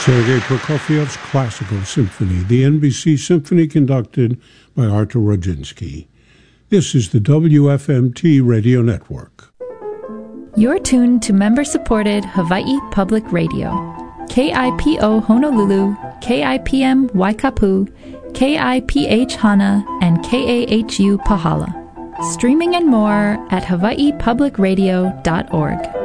Sergei Prokofiev's Classical Symphony, the NBC Symphony conducted by Artur Rodzinski. This is the WFMT Radio Network. You're tuned to member-supported Hawaii Public Radio. KIPO Honolulu, KIPM Waikapu, KIPH Hana, and KAHU Pahala. Streaming and more at hawaiipublicradio.org.